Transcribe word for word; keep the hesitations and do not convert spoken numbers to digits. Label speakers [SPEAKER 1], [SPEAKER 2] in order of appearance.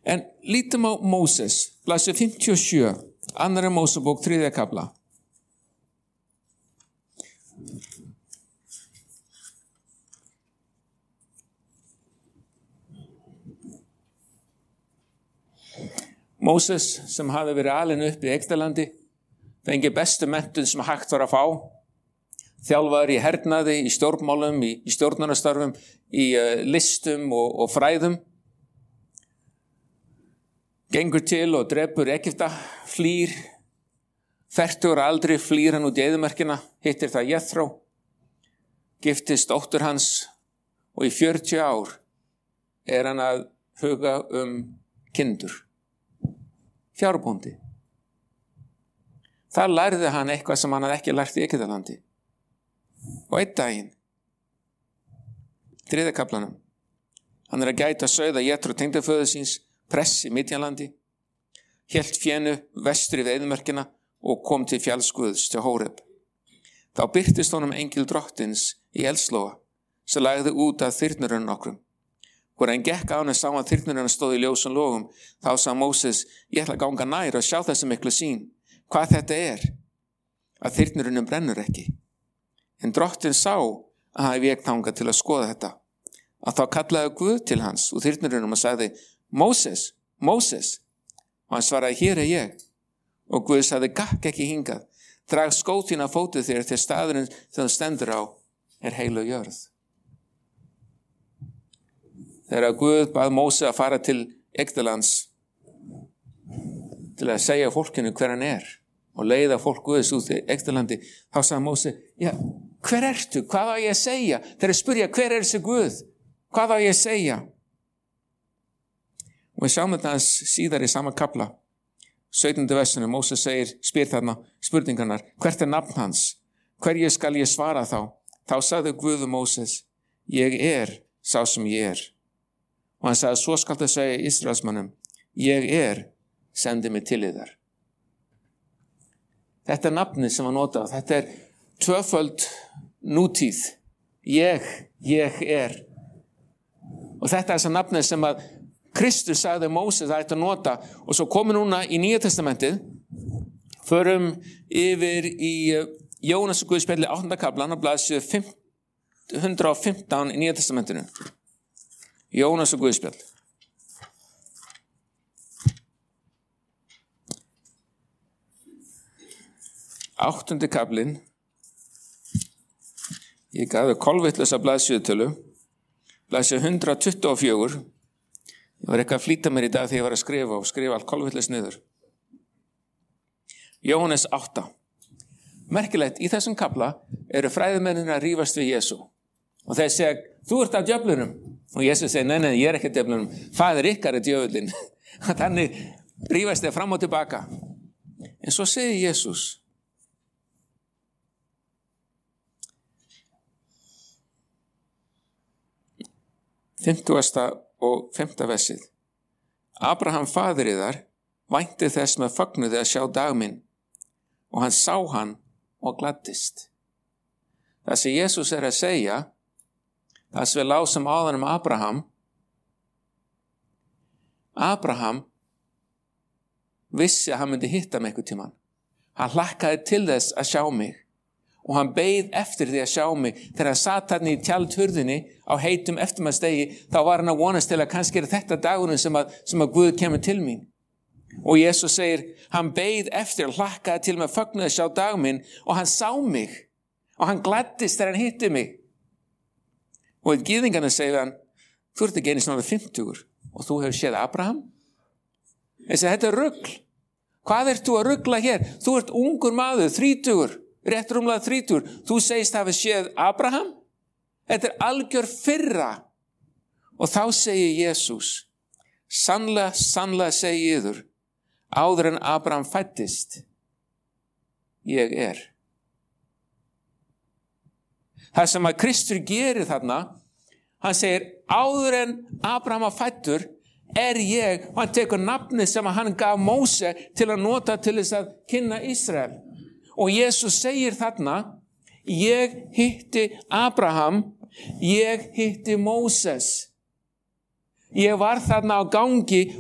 [SPEAKER 1] En lítum á Móses, blaðsíðu fimmtíu og sjö, annarri Mósebók, þriðja kafla. Móses sem hafði verið alinn upp í Egyptalandi, fengi bestu menntun sem hægt var að fá, þjálfaður í hernaði, í stjórnmálum, í, í stjórnunarstörfum, í uh, listum og, og fræðum, gengur til og drepur Egypta, flýr, fertugur aldrei flýr hann út í eyðimerkina, hittir það Jethro, giftist dóttur hans og í fjörutíu ár er hann að huga um kindur. Fjárbóndi. Þar lærði hann eitthvað sem hann hafði ekki lært í Egyptalandi. Og einn daginn, þriðja kaflanum, hann er að gæta sauða Jethro tengdaföður síns, press í Midjanlandi, hélt fénu vestur í eyðimerkina og kom til fjallsguðs til Hóreb. Þá birtist honum engil drottins í eldslóga, sem lagði út af þyrnurinn nokkrum. Hvor hann gekk á hann sá að þyrnurinn stóð í ljósum logum, þá sá Móses, ég ætla að ganga nær og sjá þessi miklu sýn, hvað þetta er, að þyrnurinn brennur ekki. En drottin sá að hann vék þangað til að skoða þetta, að þá kallaði Guð til hans úr þyrnurinnum og sagði, Móses, Móses, og hann svaraði, hér er ég. Og Guð sagði, gakk ekki hingað, drag skót þín af fótið þér til staðurinn sem þú stendur á er heilög jörð. Þegar Guð bað Móse að fara til Egyptalands til að segja fólkinu hver hann er og leiða fólk Guðs út í Egyptalandi, þá sagði Móse, já, hver ertu, hvað á ég að segja? Þeir spyrja, hver er þessi Guð? Hvað á ég að segja? Og við sjáum þetta síðar í sama kafla. sautjánda versinu, Móses segir, spyr þarna spurningarnar, hvert er nafn hans? Hverju skal ég svara þá? Þá sagði Guð Móses, ég er sá sem ég er. Og hann sagði, svo skal það segja Ísraelsmönnum, ég er, sendi mig til yðar. Þetta er nafnið sem hann notað, þetta er tvöföld nútíð. Ég, ég er. Og þetta er þess að nafnið sem að Kristus sagði Móses að ætti að nota, og svo komum núna í Nýja testamentið, förum yfir í Jónas og Guðspjalli áttunda kaflan á blaðsíðu fimm hundruð og fimmtán í Nýja testamentinu. Jónas og Guðspjall. Áttundi kaflinn. Ég gaf þau kolvitlausa blaðsíðutölu, blaðsíðu hundrað tuttugu og fjögur. Ég var eitthvað að flýta mér í dag þegar ég var að skrifa og skrifa allt kolvitlaust niður. Jóhannes átta. Merkilegt, í þessum kafla eru fræðimennir að rífast við Jesú. Og þeir segja, þú ert af djöflunum. Og Jesú segir, nei, nei, ég er ekki af djöflunum. Faðir ykkar er djöfullinn. Þannig rífast þeir fram og tilbaka. En svo segir Jesús, fimmtugasta og fimmta versið. Abraham faðir yðar vænti þess með fögnuði að sjá dag minn, og hann sá hann og gladdist. Það sem Jesús er að segja, það sem við lásum áðan um Abraham, Abraham vissi að hann myndi hitta mig einhvern tímann. Hann hlakkaði til þess að sjá mig, og hann beið eftir því að sjá mig. Þegar hann satt þarna í tjaldhurðinni á heitum eftirmatsdegi, þá var hann að vonast til að kannski er þetta dagurinn sem að, sem að Guð kemur til mín. Og Jesús segir, hann beið eftir og hlakkaði til með fögnuði að sjá dag minn, og hann sá mig, og hann gladdist þegar hann hitti mig. Og í gyðingarna segir hann, þú ert ekki einu svona fimmtugur, og þú hefur séð Abraham? Ég segi, þetta er rugl. Hvað ert þú að rugla hér? Þú ert ungur maður, þrítugur. Rétt rúmlega þrítugur, þú segist hafa séð Abraham? Þetta er algjör firra. Og þá segir Jesús, sannlega, sannlega segi yður, áður en Abraham fæddist, ég er. Það sem að Kristur gerir þarna, hann segir, áður en Abraham fæddur, er ég, og hann tekur nafnið sem að hann gaf Móse til að nota til þess að kynna Ísrael. Og Jesús segir þarna, ég hitti Abraham, ég hitti Móses. Ég var þarna á gangi